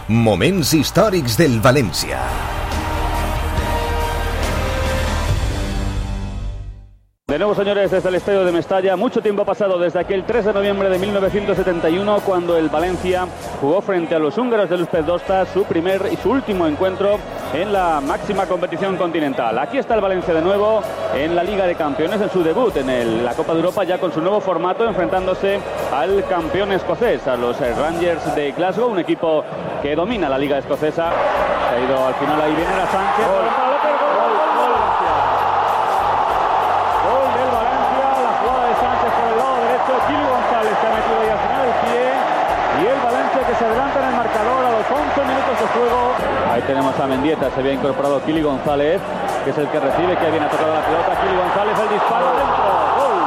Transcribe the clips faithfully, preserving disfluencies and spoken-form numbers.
Moments històrics del València. De nuevo, señores, desde el estadio de Mestalla. Mucho tiempo ha pasado desde aquel tres de noviembre de mil novecientos setenta y uno, cuando el Valencia jugó frente a los húngaros de Újpest Dosta su primer y su último encuentro en la máxima competición continental. Aquí está el Valencia de nuevo en la Liga de Campeones, en su debut en el, la Copa de Europa, ya con su nuevo formato, enfrentándose al campeón escocés, a los Rangers de Glasgow, un equipo que domina la Liga Escocesa. Se ha ido al final, ahí viene la Sánchez. Gol, gol, gol, gol, gol del Valencia, la jugada de Sánchez por el lado derecho, Kili González que ha metido ahí al final el pie, y el Valencia que se adelanta en el marcador a los once minutos de juego. Ahí tenemos a Mendieta, se había incorporado Kili González, que es el que recibe, que viene a tocar la pelota. Kili González, el disparo dentro, gol.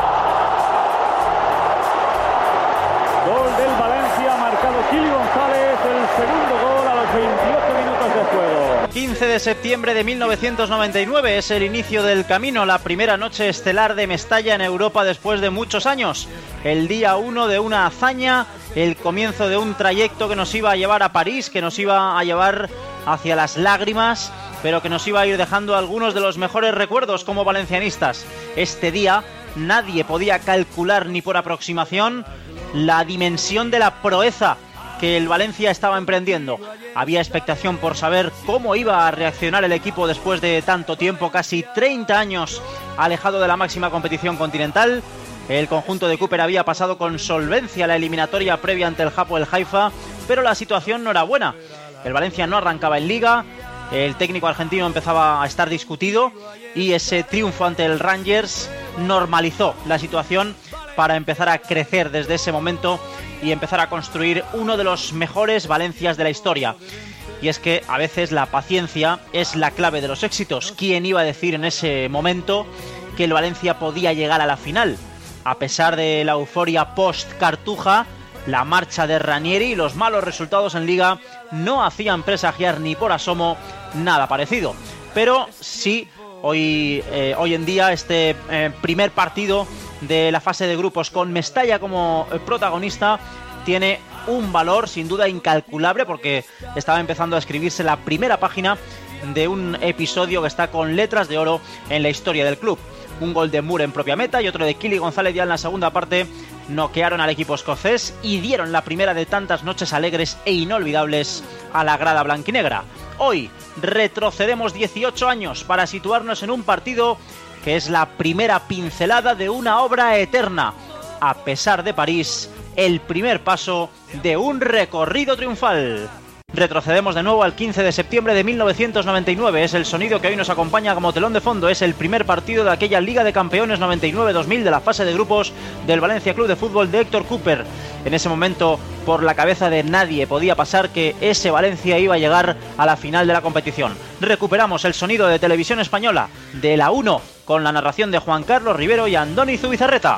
Gol del Valencia, marcado Kili González, el segundo gol a los veintiocho minutos de juego. quince de septiembre de mil novecientos noventa y nueve es el inicio del camino, la primera noche estelar de Mestalla en Europa después de muchos años. El día uno de una hazaña, el comienzo de un trayecto que nos iba a llevar a París, que nos iba a llevar hacia las lágrimas, pero que nos iba a ir dejando algunos de los mejores recuerdos como valencianistas. Este día nadie podía calcular ni por aproximación la dimensión de la proeza que el Valencia estaba emprendiendo. Había expectación por saber cómo iba a reaccionar el equipo después de tanto tiempo, casi treinta años alejado de la máxima competición continental. El conjunto de Cooper había pasado con solvencia la eliminatoria previa ante el Hapoel Haifa, pero la situación no era buena. El Valencia no arrancaba en Liga, el técnico argentino empezaba a estar discutido y ese triunfo ante el Rangers normalizó la situación para empezar a crecer desde ese momento y empezar a construir uno de los mejores Valencias de la historia. Y es que a veces la paciencia es la clave de los éxitos. ¿Quién iba a decir en ese momento que el Valencia podía llegar a la final? A pesar de la euforia post-Cartuja, la marcha de Ranieri y los malos resultados en Liga no hacían presagiar ni por asomo nada parecido. Pero sí, hoy, eh, hoy en día este eh, primer partido de la fase de grupos con Mestalla como protagonista tiene un valor sin duda incalculable, porque estaba empezando a escribirse la primera página de un episodio que está con letras de oro en la historia del club. Un gol de Moore en propia meta y otro de Kili González ya en la segunda parte noquearon al equipo escocés y dieron la primera de tantas noches alegres e inolvidables a la grada blanquinegra. Hoy retrocedemos dieciocho años para situarnos en un partido que es la primera pincelada de una obra eterna. A pesar de París, el primer paso de un recorrido triunfal. Retrocedemos de nuevo al quince de septiembre de mil novecientos noventa y nueve. Es el sonido que hoy nos acompaña como telón de fondo. Es el primer partido de aquella Liga de Campeones noventa y nueve dos mil de la fase de grupos del Valencia Club de Fútbol de Héctor Cooper. En ese momento, por la cabeza de nadie podía pasar que ese Valencia iba a llegar a la final de la competición. Recuperamos el sonido de Televisión Española de la uno con la narración de Juan Carlos Rivero y Andoni Zubizarreta.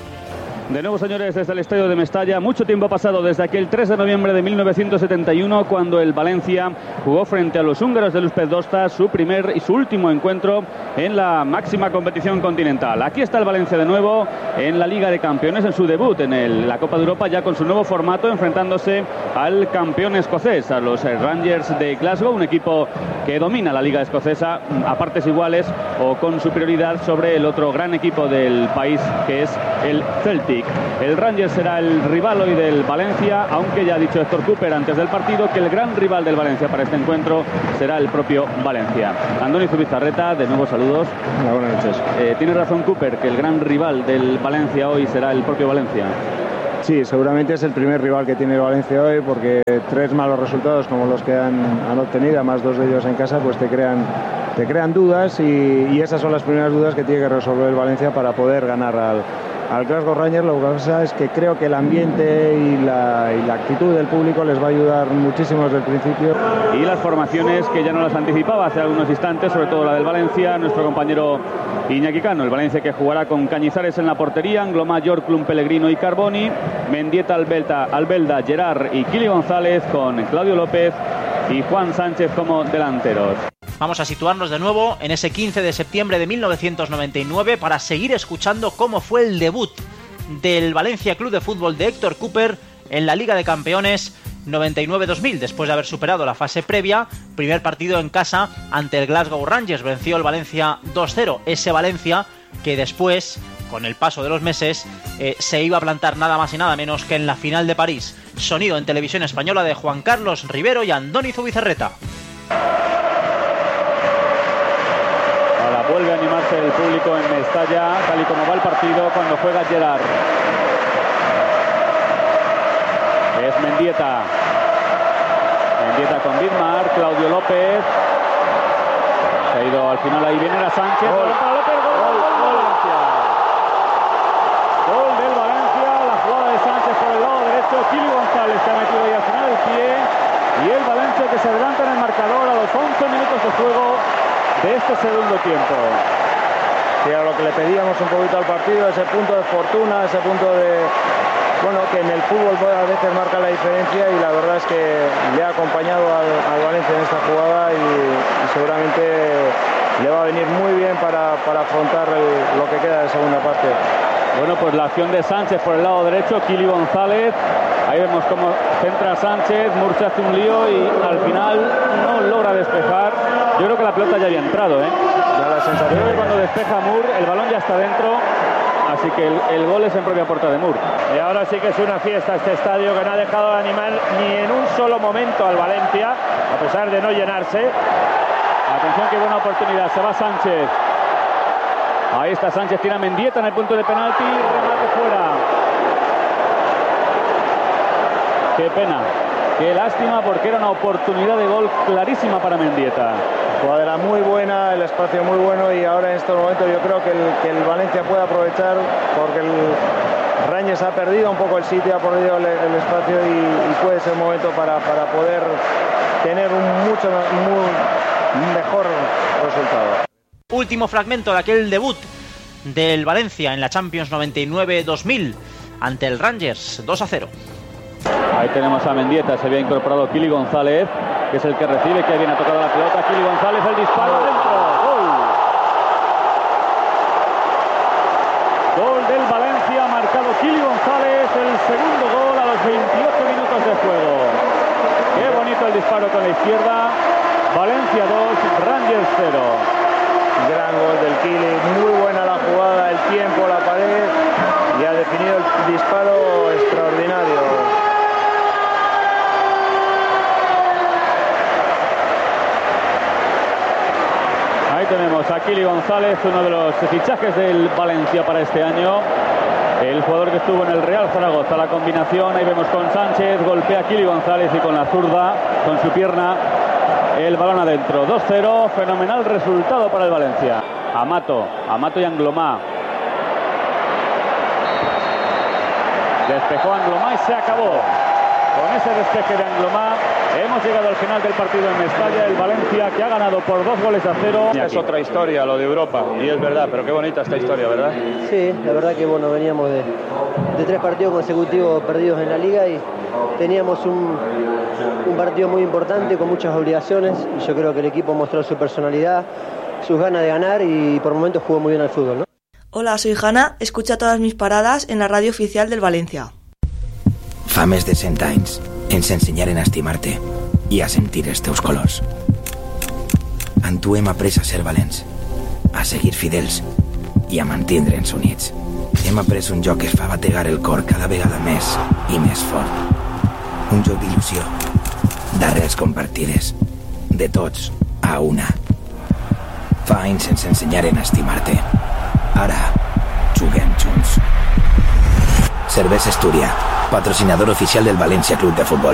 De nuevo, señores, desde el estadio de Mestalla. Mucho tiempo ha pasado desde aquel tres de noviembre de mil novecientos setenta y uno, cuando el Valencia jugó frente a los húngaros de Újpest Dosta su primer y su último encuentro en la máxima competición continental. Aquí está el Valencia de nuevo en la Liga de Campeones, en su debut en el, la Copa de Europa, ya con su nuevo formato, enfrentándose al campeón escocés, a los Rangers de Glasgow, un equipo que domina la Liga Escocesa a partes iguales o con superioridad sobre el otro gran equipo del país, que es el Celtic. El Rangers será el rival hoy del Valencia, aunque ya ha dicho Héctor Cooper antes del partido que el gran rival del Valencia para este encuentro será el propio Valencia. Andoni Zubizarreta, de nuevo saludos. Hola, buenas noches. Eh, ¿Tiene razón Cooper que el gran rival del Valencia hoy será el propio Valencia? Sí, seguramente es el primer rival que tiene el Valencia hoy, porque tres malos resultados como los que han, han obtenido, más dos de ellos en casa, pues te crean, te crean dudas y, y esas son las primeras dudas que tiene que resolver el Valencia para poder ganar al al Glasgow Rangers. Lo que pasa es que creo que el ambiente y la, y la actitud del público les va a ayudar muchísimo desde el principio. Y las formaciones que ya no las anticipaba hace algunos instantes, sobre todo la del Valencia, nuestro compañero Iñaki Cano. El Valencia que jugará con Cañizares en la portería, Anglomá, Yorklund, Pellegrino y Carboni, Mendieta, Albelda, Albelda, Gerard y Kili González, con Claudio López y Juan Sánchez como delanteros. Vamos a situarnos de nuevo en ese quince de septiembre de mil novecientos noventa y nueve para seguir escuchando cómo fue el debut del Valencia Club de Fútbol de Héctor Cooper en la Liga de Campeones noventa y nueve dos mil, después de haber superado la fase previa. Primer partido en casa ante el Glasgow Rangers, venció el Valencia dos cero. Ese Valencia que después, con el paso de los meses, eh, se iba a plantar nada más y nada menos que en la final de París. Sonido en televisión española de Juan Carlos Rivero y Andoni Zubizarreta. Ahora vuelve a animarse el público en Mestalla, tal y como va el partido cuando juega Gerard. Es Mendieta. Mendieta con Bismarck, Claudio López. Se ha ido al final, ahí viene la Sánchez. Gol para López, gol, gol, gol, gol, Valencia. Gol del Valencia, la jugada de Sánchez por el lado derecho. Kili González se ha metido ahí al final del pie. Y el Valencia que se adelanta en el marcador a los once minutos de juego de este segundo tiempo. Sí, a lo que le pedíamos un poquito al partido, ese punto de fortuna, ese punto de... Bueno, que en el fútbol a veces marca la diferencia y la verdad es que le ha acompañado al, al Valencia en esta jugada y, y seguramente le va a venir muy bien para, para afrontar el, lo que queda de segunda parte. Bueno, pues la acción de Sánchez por el lado derecho, Kili González. Ahí vemos cómo centra Sánchez, Murcia hace un lío y al final no logra despejar. Yo creo que la pelota ya había entrado, ¿eh? Da la sensación. Yo creo que cuando despeja Mur, el balón ya está dentro. Así que el, el gol es en propia puerta de Mur. Y ahora sí que es una fiesta este estadio que no ha dejado de animar ni en un solo momento al Valencia, a pesar de no llenarse. Atención, qué buena oportunidad. Se va Sánchez. Ahí está Sánchez, tira Mendieta en el punto de penalti. Remate fuera. Qué pena. Qué lástima porque era una oportunidad de gol clarísima para Mendieta. La jugada era muy buena, el espacio muy bueno y ahora en estos momentos yo creo que el, que el Valencia puede aprovechar porque el Rangers ha perdido un poco el sitio, ha perdido el, el espacio y, y puede ser un momento para, para poder tener un mucho muy, mejor resultado. Último fragmento de aquel debut del Valencia en la Champions noventa y nueve dos mil ante el Rangers, dos a cero. Ahí tenemos a Mendieta, se había incorporado Kili González, que es el que recibe, que viene a tocar la pelota. Kili González, el disparo dentro. Gol. Gol del Valencia, marcado Kili González, el segundo gol a los veintiocho minutos de juego. Qué bonito el disparo con la izquierda. Valencia dos, Rangers cero. Gran gol del Kili, muy buena la jugada, el tiempo, la pared y ha definido el disparo extraordinario. Ahí tenemos a Kili González, uno de los fichajes del Valencia para este año. El jugador que estuvo en el Real Zaragoza, la combinación, ahí vemos con Sánchez, golpea a Kili González y con la zurda, con su pierna, el balón adentro. dos cero, fenomenal resultado para el Valencia. Amato, Amato y Anglomá. Despejó Anglomá y se acabó. Con ese despeje de Anglomá hemos llegado al final del partido en Mestalla. El Valencia que ha ganado por dos goles a cero. Es otra historia lo de Europa y es verdad, pero qué bonita esta historia, ¿verdad? Sí, la verdad que bueno, veníamos de, de tres partidos consecutivos perdidos en la liga y teníamos un, un partido muy importante con muchas obligaciones y yo creo que el equipo mostró su personalidad, sus ganas de ganar y por momentos jugó muy bien al fútbol, ¿no? Hola, soy Hanna, escucha todas mis paradas en la radio oficial del Valencia. Fa més de cent anys ens ensenyaren a estimar-te i a sentir els teus colors. En tu hem après a ser valents, a seguir fidels i a mantindre'ns units. Hem après un joc que fa bategar el cor cada vegada més i més fort. Un joc d'il·lusió, d'arrels compartides, de tots a una. Fa anys ens ensenyaren a estimar-te. Ara juguem junts. Cervesa Esturia, patrocinador oficial del Valencia Club de Fútbol.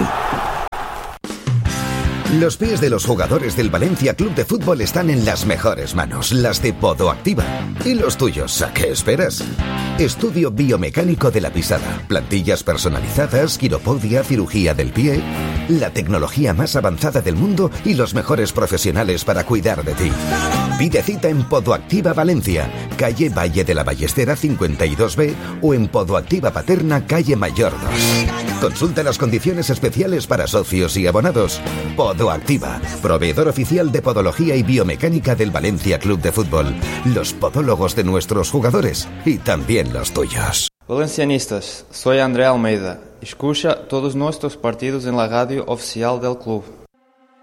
Los pies de los jugadores del Valencia Club de Fútbol están en las mejores manos, las de Podoactiva. ¿Y los tuyos? ¿A qué esperas? Estudio biomecánico de la pisada, plantillas personalizadas, quiropodia, cirugía del pie, la tecnología más avanzada del mundo y los mejores profesionales para cuidar de ti. Pide cita en Podoactiva Valencia, calle Valle de la Ballestera cincuenta y dos B o en Podoactiva Paterna, calle Mayor dos. Consulta las condiciones especiales para socios y abonados. Podoactiva, proveedor oficial de podología y biomecánica del Valencia Club de Fútbol. Los podólogos de nuestros jugadores y también los tuyos. Valencianistas, soy André Almeida Escucha todos nuestros partidos en la radio oficial del club.